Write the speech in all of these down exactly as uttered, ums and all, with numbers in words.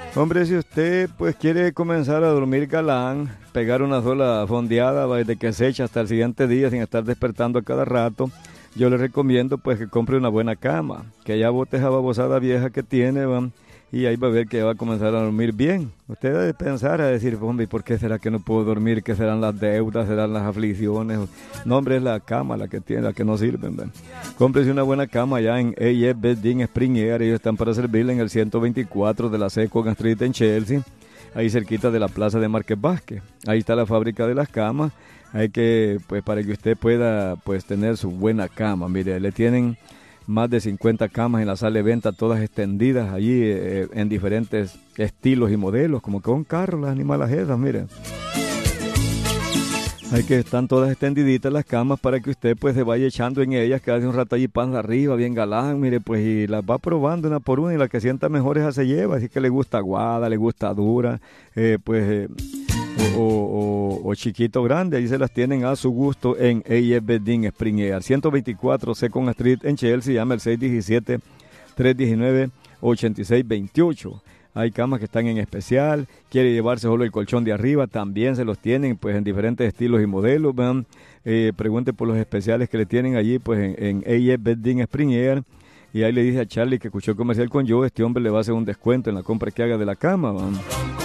Hombre, si usted pues quiere comenzar a dormir galán, pegar una sola fondeada desde que se echa hasta el siguiente día sin estar despertando a cada rato, yo le recomiendo pues que compre una buena cama, que ya bote esa babosada vieja que tiene, ¿va? Y ahí va a ver que va a comenzar a dormir bien. Usted debe pensar, a decir, hombre, ¿por qué será que no puedo dormir? ¿Qué serán las deudas? ¿Serán las aflicciones? No, hombre, es la cama la que tiene, la que no sirve, ¿verdad? Cómprese una buena cama allá en A F Bedding Spring Air. Ellos están para servirle en el ciento veinticuatro de la Second Street en Chelsea, ahí cerquita de la plaza de Márquez Vázquez. Ahí está la fábrica de las camas. Hay que, pues, para que usted pueda, pues, tener su buena cama. Mire, le tienen más de cincuenta camas en la sala de venta, todas extendidas allí eh, en diferentes estilos y modelos, como que un carro, las animalas esas, miren. Hay que están todas extendiditas las camas para que usted pues se vaya echando en ellas, que hace un rato allí panza arriba, bien galán, mire, pues y las va probando una por una y la que sienta mejor esa se lleva, así que le gusta aguada, le gusta dura, eh, pues... Eh, O, o, o chiquito grande, ahí se las tienen a su gusto en A F Bedding Spring Air, ciento veinticuatro Second Street en Chelsea, llama el seis uno siete, tres uno nueve, ocho seis dos ocho. Hay camas que están en especial, quiere llevarse solo el colchón de arriba, también se los tienen pues en diferentes estilos y modelos, ¿verdad? Eh, pregunte por los especiales que le tienen allí pues en, en A F Bedding Spring Air, y ahí le dice a Charlie que escuchó el comercial con yo, este hombre le va a hacer un descuento en la compra que haga de la cama, ¿verdad?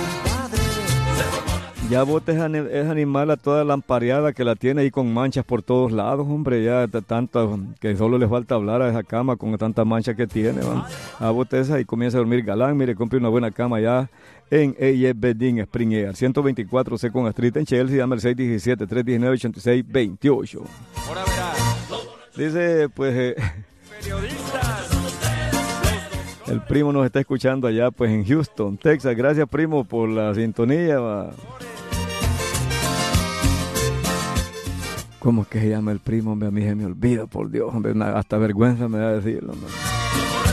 Ya bote esa, esa animal a toda lampareada que la tiene ahí con manchas por todos lados, hombre, ya tanto que solo le falta hablar a esa cama con tantas manchas que tiene, ¿van? A bote esa y comienza a dormir galán, mire, compre una buena cama ya en A F Bedding Spring Air, ciento veinticuatro Second Street en Chelsea, llama el seis uno siete, tres uno nueve, ocho seis dos ocho. Dice, pues... Eh, el primo nos está escuchando allá pues en Houston, Texas. Gracias, primo, por la sintonía, va. ¿Cómo es que se llama el primo, hombre? A mí se me olvida, por Dios, hombre, una, hasta vergüenza me da decirlo, hombre.